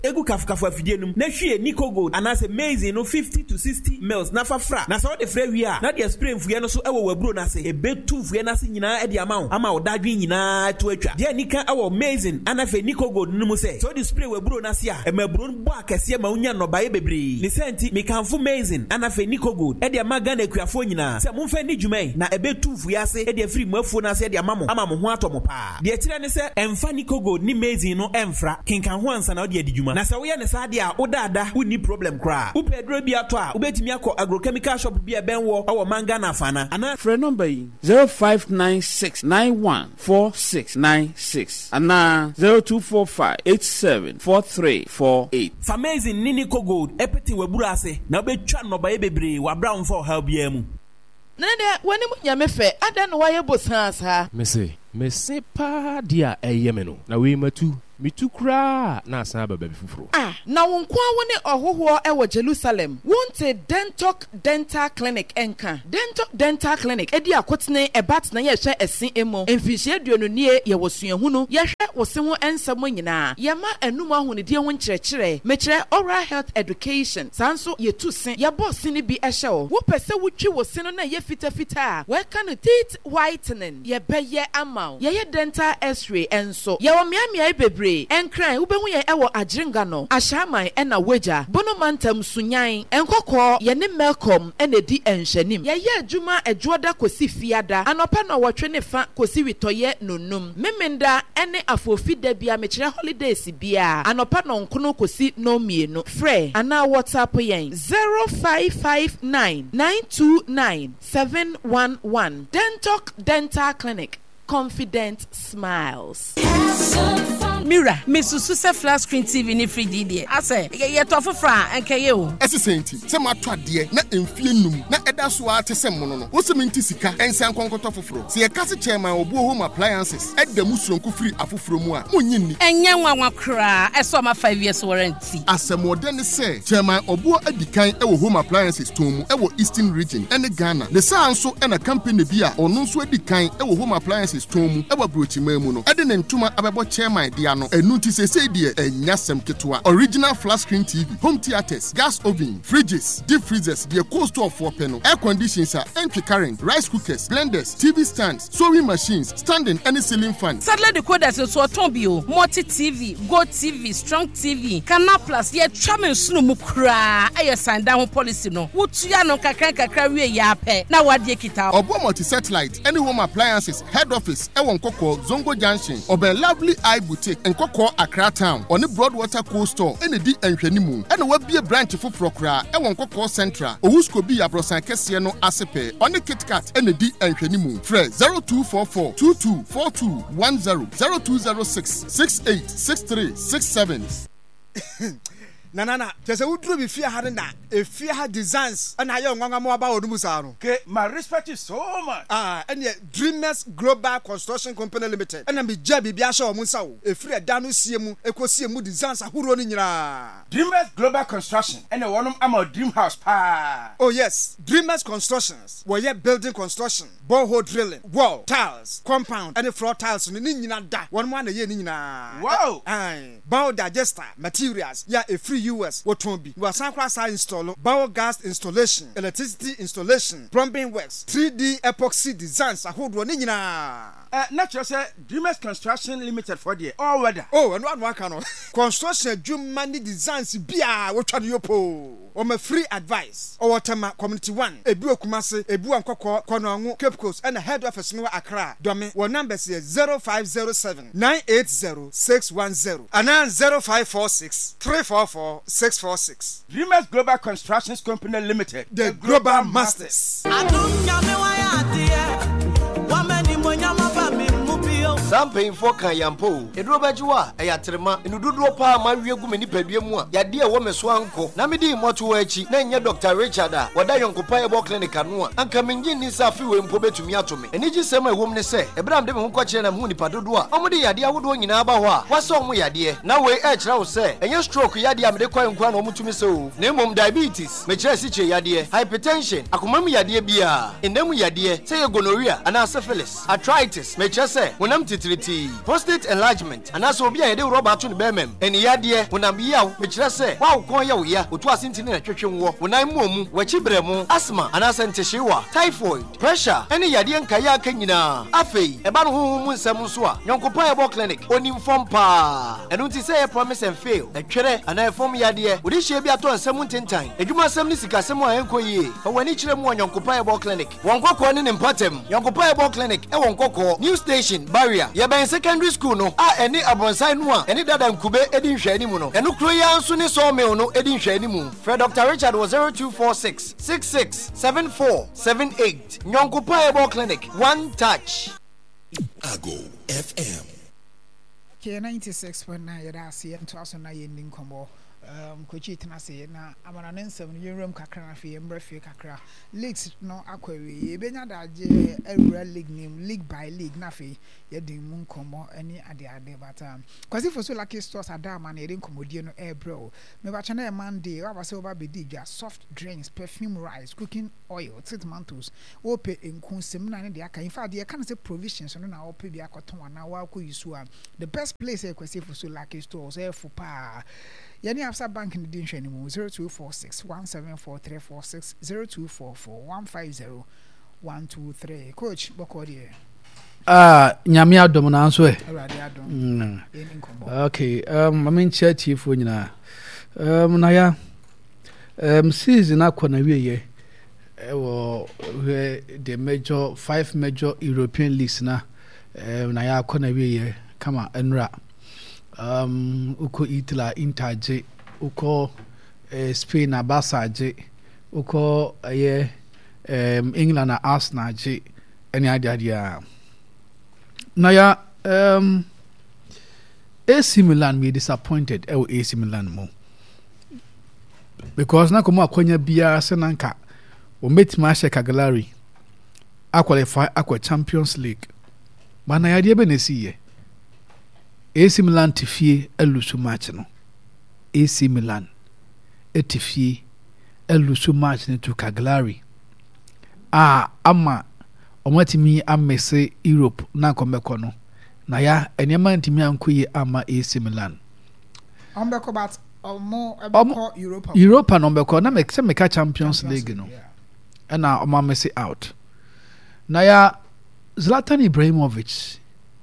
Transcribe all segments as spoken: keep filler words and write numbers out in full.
egu kafukafu afidie num na hwie Nico Gold anase maize no fifty to sixty mils na fafra na so de frɛ wi a na de spray mfuye no so ewo waburo na se ebetu mfuye na se nyina e de ama ama odadwe nyina to atwa de nika ewo maize anafe Nico Gold num se so de spray waburo na se a emaburo bo akese ma unya no baye bebre ni senti mekanfo maize anafe Nico Gold e de ama Ghana akuafo nyina se momfa ni dwumai na ebetu mfuye ase e de free mafuo na se e de ama mo ama mo ho atomo pa de kire ne se emfa Nico Gold ni maize no emfra kenkan ho ansa na o de adidwuma na se wo ye ne sa de a odada uni problem kra wo pedro bi ato a obetimi akọ agrochemical shop bi e benwo awo manga na afana ana phone number yi zero five nine six nine one four six nine six ana zero two four five eight seven four three four eight. Famazing ni Nico Gold epeti waburu ase na obetwa no baye bebre wa brown for help biamu nene wani mu nyame fe ada no waye bosan sa mese mese pa dia eyeme no na we matu mitukra na asan baba bifufuro ah na wonkwa woni ohoho e wo Jerusalem wonte Dentalk Dental Clinic enka Dentalk Dental Clinic edi akotene e bat na ye hwe esen emo emfihie aduonu nie ye wosuahu no ye hwe wose ho ensamo nyina ye ma enum ahonedie ho nkyerɛkyerɛ mekire oral health education sanso ye tu sen ye boss ni bi ehye wo wo pese wotwi wose no na ye fita fita we can teeth whitening ye beye ama ye ye dental x-ray enso ye wo miamia e bebre enkran ubehu ye ewo agringa no ahyaman ena weja bono mantam sunyan enkokọ ye ne melcom enedi enhyanim ye ye adwuma adwoda kosi fiada anopa na wotwe ne fa kosi witoye nonum memenda ene afofida bia mekire holidays bia anopa no nkono kosi no mienu frɛ ana whatsapp yen zero five five nine nine two nine seven one one Dentalk Dental Clinic. Confident smiles. Mira, Missus Se flat screen T V ni free D D. I say, ye to for fra enke ye o. Ese senti, se ma twa de na emfie num na eda so a te se mono no. Wo se menti sika ensan konkoto foforo. Se ye kase chairman obu home appliances eda mu suronko free afoforo mu a monyi ni. Enye nwanwa kra, eso ma five years warranty. Asemode ne se chairman obu adikan e wo home appliances to mu e wo Eastern region ene Ghana. Ne sa anso e na company bi a ono nso adikan e wo home appliances tomu ewa brochima mu no ede ne ntuma abebo chairman dia no enu ti sese die enya sem ketwa original flat screen T V home theaters gas oven fridges deep freezers die cost of four peno air conditioners entry current rice cookers blenders T V stands sewing machines standing any ceiling fan sadly the code so so ton bio multi T V go T V strong T V Canal Plus ye twamen sunu mu kra aye sign down policy no wotua no kakran kakra wie ya pe na wade kita obo multi satellite any home appliances head office Ewon Koko Zongo Junction Oben Lovely Eye Boutique Nkoko Accra Town on the Broadwater Coast Store ene di enhwanimu ene wabie branch foforo kra Ewon Koko Central Owusko bi abrosan kese no asepe on the KitKat ene di enhwanimu fre zero two four four two two four two one zero zero two zero six six eight six three six seven. na na na tese wudru bi fia ha na e fia ha designs ana ye ngwanga mo aba odum sa no okay my respect is so much ah and Dreamers Global Construction Company Limited ana me jabi bi ahye o mo nsa wo e free da no sie mu ekosie mu designs ahuro no nyina Dreamers Global Construction and wonum ama dream house pa oh yes Dreamers Constructions wo ye building construction borehole drilling wall tiles compound and floor tiles ni nyina da wonum ana ye ni nyina wow ai bow digester materials ya e free U S woton bi wa san kwa sa install biogas installation electricity installation plumbing works three D epoxy designs ahodo ni nyina eh natural say Dreamers Construction Limited for there all weather oh and one aka no construction adwuma ni designs bia wotwa no yopo o ma free advice o wotama community one ebi okumase ebi ankokọ konongu Cape Coast and head office no Accra dome wo numbers is zero five zero seven nine eight zero six one zero and zero five four six three four four six four six. Dreamers Global Construction Company Limited, the, the Global, Global Masters. Samping for Kayampo, Edrobajua, Ayatrema, and Ududo Pa, my Yagumini Pedua, Yadia woman swanko, Namidi Motuachi, Nanya Doctor Richard, Wadayon Kupayabo Clinic Anua, and coming in is a few in Pobe to Miatomi. And it is some woman say, Abraham de Munkochen and Muni Padua, Omodi Yadia would win in Abawa. What's on we Yadia? Now we edge now say, and your stroke Yadia Medequan Mutumiso, name diabetes, Mechasiche Yadia, hypertension, Akumami Yadia Bia, and then we Yadia, say gonorrhea, and syphilis, arthritis, Mechase, when I'm titiriti prostate enlargement anaso obi a yede rubber to ne bemem eni yade wonam yaw mekire se wa ukon yaw ya otu asenti ne twetwe nwo wonan mu omu wachi bremu asthma anasa ntehyewa typhoid pressure eni yade nkaya aka nyina afei eba no hu mu nsem nso a Nyankopa Ebo Clinic onim fom pa enu nti say promise and fail etwere ana fom yade odi hye bi ato nsem ntentan edwuma asem ni sikasem a enkoyie fa wani kire mu Nyankopa Ebo Clinic wonkokko ne ne mpatem Nyankopa Ebo Clinic e wonkokko new station barrier ye ben secondary school no a eni abonsan no a eni dada nkube edi nhwani mu no enu kro ya nso ni so me no edi nhwani mu Fred Doctor Richard was zero two four six six six seven four seven eight Nyankopa Ebo Clinic one touch Ago F M K ninety-six point nine yada see and to us na yending combo um kochi tenase na amana nsem yewram kakra na fe mbrafie kakra leagues no akwawe ebenya daje every league name league by league na fe yedin mu nkomo ani ade ade bata kwasi for so lucky stores adama na yedin komodie no air bro me ba chana e monday wa ba se oba bedi dwa soft drinks perfume rice cooking oil tomatoes ope enkun sem na ne de aka in fact they can say provisions no na ope bi akoton na wa ko yusu a the best place e kwasi for so lucky stores e fu pa Yani Absa Bank in the Dinsh anymore zero two four six one seven four three four six zero two four four one five zero one two three. Coach, Bokodi. Ah, Nyamia Dominanso. Mm. Okay, um, I mean, church chief when you um, Naya, um, season up when we where the major five major European leagues na um, Naya Konawe, come on, and rap. Um, uko Italy Inter uko eh, Spain na Barca je uko eh, um, England na Arsenal je any idea dia na ya um, A C Milan me disappointed e A C Milan mo because na komo akonya bia se nanka o metima she Cagliari qualify akwa Champions League mana ya dia be na siye A C Milan tifie elusu match no A C Milan etifie elusu match no to Cagliari ah ama omatimi amese Europe na komeko no na ya enema ntimi ankoye ama A C Milan ombeko but omo ebeko Europa Europa no ombeko na make se make Champions League no na oma mese out na ya Zlatan Ibrahimovic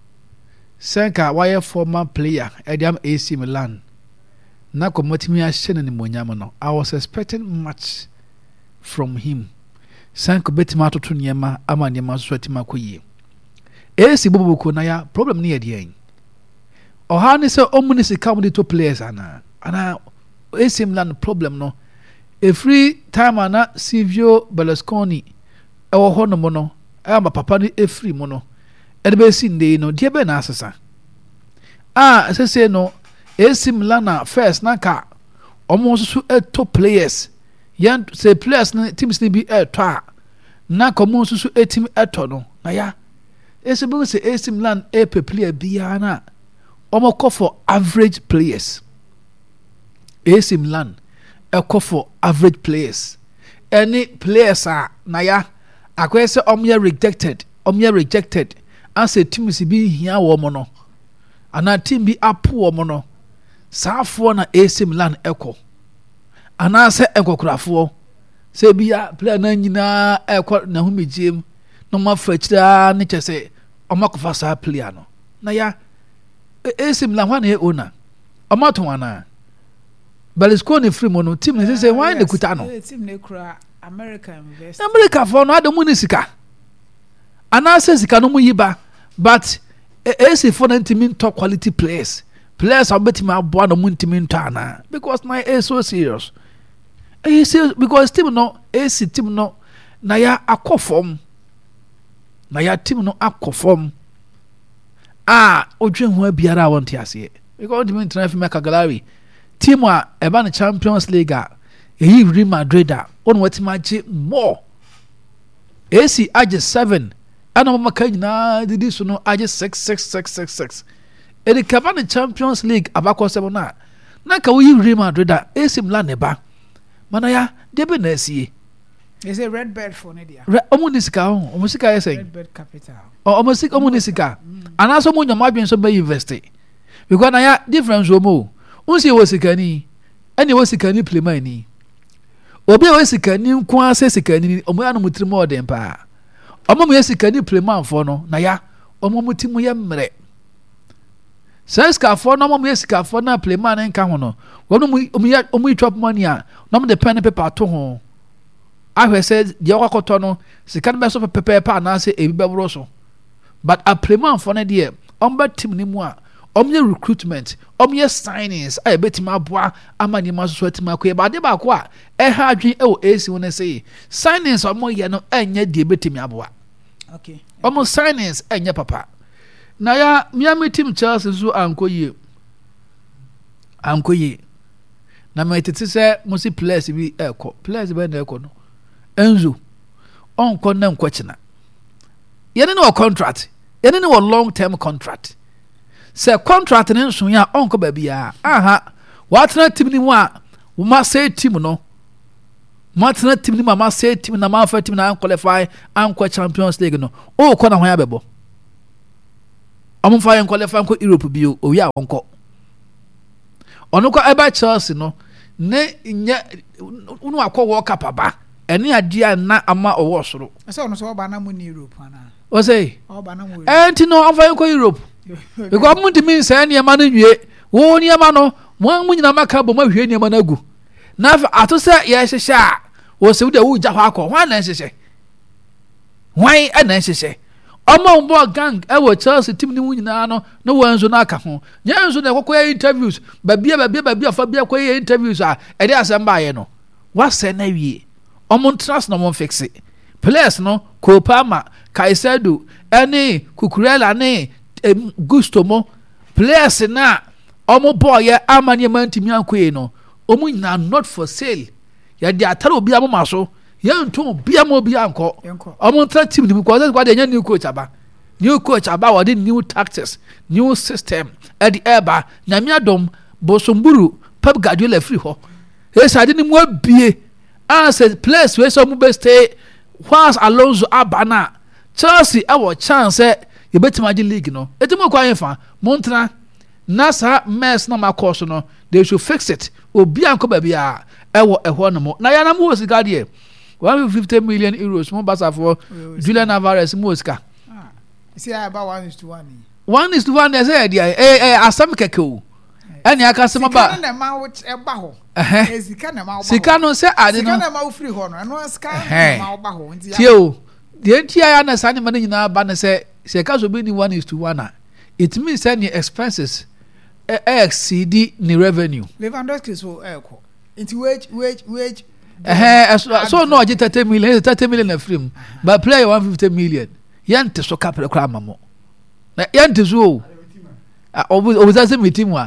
Senka why former player Ediam A C Milan na komotimi a shene ni monyam no I was expecting much from him Senka betima to nyema ama nyema so atima koyi A C bobuko na ya problem ni yede yen oha ni se omuni sika mu to players ana ana A C Milan problem no every time ana Silvio Berlusconi e wo hono mo no e ama papa ni efri mo no Ebe sinde no die be na asesa ah sese no A C Milan first na ka omo so eto players yan say players na teams ni bi eto a na komo so so etim eto no na ya ese be say A C Milan e pe player bia na omo call for average players A C Milan e call for average players any players are na ya akwese omo rejected omo rejected as a team si bi hia wo mo no ana team bi apo wo mo no saafo na A C Milan eko ana se enkokurafo se bia player na nyina eko na hu megiem no ma frachira ne chese o makofa sa player no na ya A C Milan hwa na e owner o mato ana Berlusconi free mo no team ne se why ne kuta no team ne kura America invest America for no adamu ne sika ana se sika no mu yiba but A C for ntimi top quality players players are betting my boy no ntimi ntana because my A so serious A C because team no A C team no na ya akofom na ya team no akofom ah odwen ho biara won ti ase because ntimi ntana fi make Cagliari team a eba na Champions League a eyi Real Madrid a on wetima je more A C age seven ana mama kanyina didi so no age six six six six six edi kaba na Champions League abakọ sebo na na ka wo yi Real Madrid A C Milan ne ba mana ya de be na asie Is it red bird for Nadia? Omo ni sika ho, omo sika yes Red bird capital. O omo sika omo ni sika. Ana so mo nyama adwen so be invest. Because na ya difference omo. Unsi wo sika ni. Ani wo sika ni play man ni. Obi wo sika ni nko ase sika ni omo ya no mutrim odem pa. Omo mo sika ni play man for no na ya omo mutim ye mre. Sika for no omo mo sika for na play man nka ho no. Wo no omo omo chop money a no mo de pen paper to ho. I said, the Okakotono, the can best of a paper and say a bebroso. But a playman for an idea, umber team nimwa, omnia recruitment, omnia signings, I bet him up, a man you must sweat my quay, but the bakwa, a hard dream, oh, AC when I say signings are more yano, and yet the bet him abwa. Okay. Almost signings, and your papa. Naya, Miami team Charles is so uncle ye. Uncle ye. Na me tete say mo si place bi eko place be na eko no enzo on ko na nkwachina yene no contract yene no long term contract say contract ne nso ya on ko ba bia aha watena team ni mu a wo ma say team no matena team ni ma say team na ma fa team na qualify anko Champions League no o ko na ho ya bebo amfa yan qualify ko Europe bio o ya wonko ono ko eba Chelsea no ne nya unu akọ World Cup aba ene adia na ama owo soro ase ono so ba na mu ni Europe ana o say o ba na mu enti no afa ko Europe because mu ntimi nsa ne ma no nwie wo ne ma no mo mu nyina maka bo ma hwe ne ma na gu na ato se ye hyehye a wo se wo de wo gya hɔ akɔ hwan na hyehye hwan ana hyehye omo mbo gang e wo Chelsea team ni mu nyina no no wanzo na aka ho nyanzo na kokoya interviews babia babia babia fa bia koya interviews a e dey asamba ye no wase na wie omo trust na mo fix it players no Kopama Kaisedo ene Kukurela ne Gusto mo players na omo boy ye amanye mantimi ankoe no omo nyina not for sale ya di atare obi amo maso yanto bia mo bia anko omo tra team ni ko kwa de nya new coach aba new coach aba with new tactics new system at the eba na mi adom Bosomburu Pep Guardiola free ho e sade ni mo bie as a place where some best stay once Alonso abana Chelsea our chance e betima di league no etimo kwa yenfa montra nasa mess na makoso no they should fix it obi anko ba bia ewo eho no mo na ya na mo sika de one hundred fifty million euros mo basa for Julian Alvarez mo sika ah see about one is to one one is to one dey say dia eh eh asam keke o eni aka se maba sika na ma wo eba ho eh sika na ma wo sika no se ade no sika na ma wo free ho no no sika na ma wo ba ho ntia tie o de ntia ya na sane ma nyina ba na se se ka so be ni one is to one a it means any expenses exceed the revenue Lewandowski so eko into wage wage wage eh so no get thirty million thirty million na free but play one hundred fifty million yante so kapre kra mamo na yante so o o o za se meeting wa